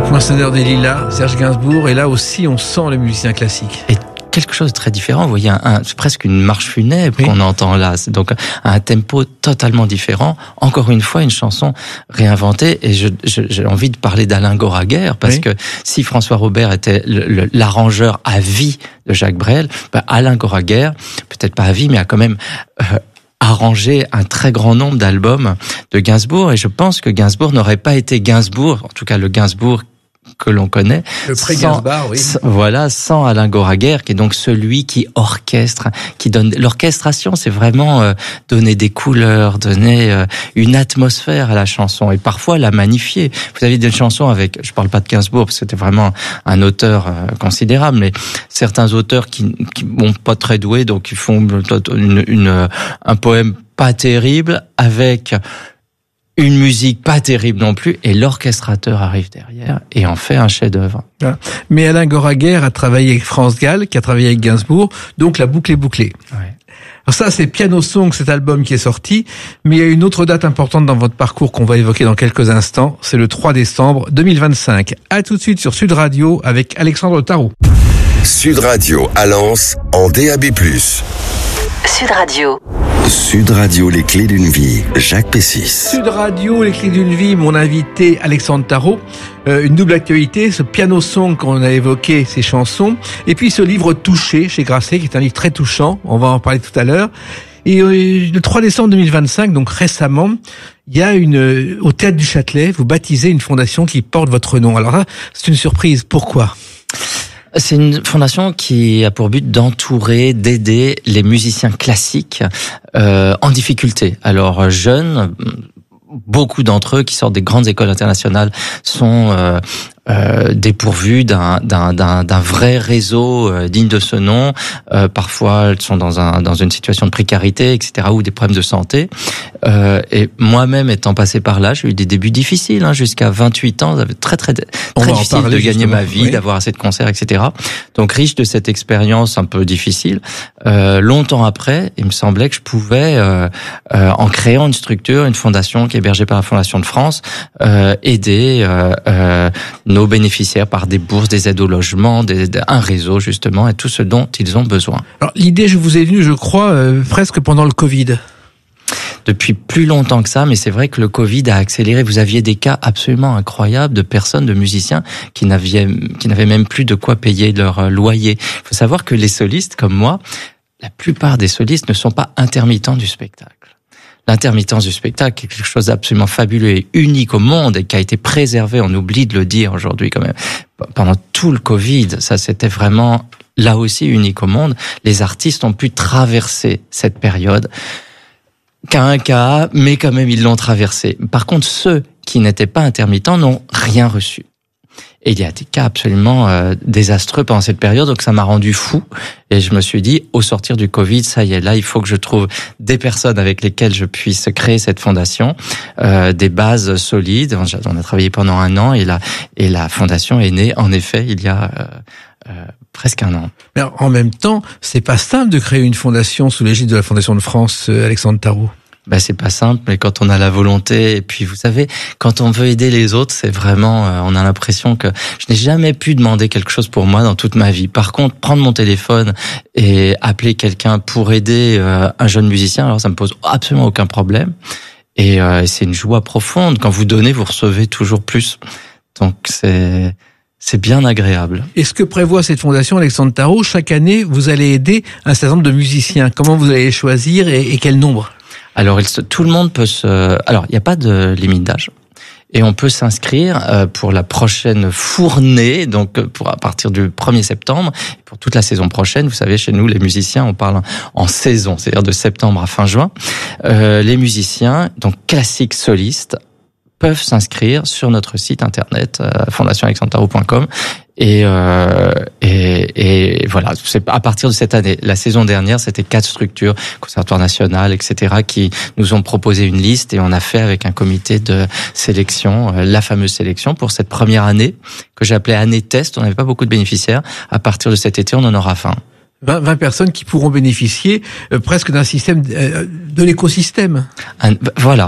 Poinçonneur des Lilas, Serge Gainsbourg, et là aussi on sent le musicien classique. Et quelque chose de très différent, vous voyez, c'est presque une marche funèbre oui. qu'on entend là, c'est donc un tempo totalement différent, encore une fois une chanson réinventée, et j'ai envie de parler d'Alain Goraguer, parce oui. que si François Robert était l'arrangeur à vie de Jacques Brel, Alain Goraguer, peut-être pas à vie, mais a quand même arrangé un très grand nombre d'albums de Gainsbourg, et je pense que Gainsbourg n'aurait pas été Gainsbourg, en tout cas le Gainsbourg que l'on connaît. Le pré-Gainsbourg, oui. Voilà, sans Alain Goraguer, qui est donc celui qui orchestre, qui donne l'orchestration, c'est vraiment donner des couleurs, donner une atmosphère à la chanson, et parfois la magnifier. Vous avez des chansons avec, je parle pas de Gainsbourg parce que c'était vraiment un auteur considérable, mais certains auteurs qui sont pas très doués, donc ils font un poème pas terrible avec une musique pas terrible non plus, et l'orchestrateur arrive derrière et en fait un chef-d'œuvre. Mais Alain Goraguer a travaillé avec France Gall, qui a travaillé avec Gainsbourg, donc la boucle est bouclée. Ouais. Alors ça, c'est Piano Song, cet album qui est sorti, mais il y a une autre date importante dans votre parcours qu'on va évoquer dans quelques instants, c'est le 3 décembre 2025. À tout de suite sur Sud Radio avec Alexandre Tarot. Sud Radio à Lens en DAB+. Sud Radio. Sud Radio, les clés d'une vie, Jacques Pessis. Sud Radio, les clés d'une vie, mon invité Alexandre Tarot. Une double actualité, ce Piano Song qu'on a évoqué, ces chansons, et puis ce livre Touché chez Grasset, qui est un livre très touchant, on va en parler tout à l'heure. Et le 3 décembre 2025, donc récemment, il y a au Théâtre du Châtelet, vous baptisez une fondation qui porte votre nom. Alors là, c'est une surprise, pourquoi ? C'est une fondation qui a pour but d'aider les musiciens classiques en difficulté. Alors jeunes, beaucoup d'entre eux qui sortent des grandes écoles internationales sont dépourvus d'un vrai réseau digne de ce nom. Parfois, elles sont dans une situation de précarité, etc., ou des problèmes de santé. Et moi-même étant passé par là, j'ai eu des débuts difficiles, jusqu'à 28 ans, c'était très difficile de gagner ma vie, oui. D'avoir assez de concerts, etc. Donc riche de cette expérience un peu difficile. Longtemps après, il me semblait que je pouvais, en créant une structure, une fondation qui est hébergée par la Fondation de France, aider nos bénéficiaires par des bourses, des aides au logement, un réseau justement, et tout ce dont ils ont besoin. Alors l'idée, je vous ai venue, je crois, presque pendant le Covid. Depuis plus longtemps que ça, mais c'est vrai que le Covid a accéléré. Vous aviez des cas absolument incroyables de personnes, de musiciens qui n'avaient même plus de quoi payer leur loyer. Il faut savoir que les solistes comme moi, la plupart des solistes ne sont pas intermittents du spectacle. L'intermittence du spectacle est quelque chose d'absolument fabuleux et unique au monde et qui a été préservé, on oublie de le dire aujourd'hui quand même. Pendant tout le Covid, ça c'était vraiment là aussi unique au monde. Les artistes ont pu traverser cette période qu'à un cas, mais quand même ils l'ont traversé. Par contre, ceux qui n'étaient pas intermittents n'ont rien reçu. Et il y a des cas absolument désastreux pendant cette période, donc ça m'a rendu fou. Et je me suis dit, au sortir du Covid, ça y est, là, il faut que je trouve des personnes avec lesquelles je puisse créer cette fondation, des bases solides. On a travaillé pendant 1 an et la fondation est née, en effet, il y a presque 1 an. Mais en même temps, c'est pas simple de créer une fondation sous l'égide de la Fondation de France, Alexandre Tarot. C'est pas simple, mais quand on a la volonté, et puis vous savez, quand on veut aider les autres, c'est vraiment, on a l'impression que je n'ai jamais pu demander quelque chose pour moi dans toute ma vie. Par contre, prendre mon téléphone et appeler quelqu'un pour aider un jeune musicien, alors ça me pose absolument aucun problème. Et c'est une joie profonde. Quand vous donnez, vous recevez toujours plus. Donc c'est bien agréable. Et ce que prévoit cette fondation, Alexandre Tarot, chaque année, vous allez aider un certain nombre de musiciens. Comment vous allez les choisir et quel nombre ? Alors, tout le monde peut alors, il n'y a pas de limite d'âge. Et on peut s'inscrire pour la prochaine fournée, donc à partir du 1er septembre, pour toute la saison prochaine. Vous savez, chez nous, les musiciens, on parle en saison, c'est-à-dire de septembre à fin juin. Les musiciens, donc classiques solistes, peuvent s'inscrire sur notre site internet fondationalexandretarot.com et voilà, c'est à partir de cette année. La saison dernière, c'était 4 structures, Conservatoire national, etc., qui nous ont proposé une liste et on a fait avec un comité de sélection, la fameuse sélection pour cette première année que j'ai appelée année test. On n'avait pas beaucoup de bénéficiaires. À partir de cet été, on en aura 20 personnes qui pourront bénéficier presque d'un système, de l'écosystème. Voilà.